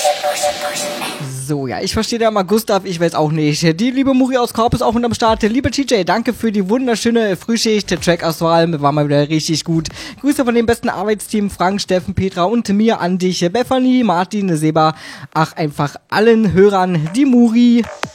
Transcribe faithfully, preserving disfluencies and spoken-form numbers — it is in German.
So, ja, ich verstehe da mal Gustav, ich weiß auch nicht. Die liebe Muri aus Korb ist auch unterm Start. Liebe T J, danke für die wunderschöne Frühschicht. Trackauswahl war mal wieder richtig gut. Grüße von dem besten Arbeitsteam Frank, Steffen, Petra und mir an dich. Bethany, Martin, Seba, ach, einfach allen Hörern, die Muri.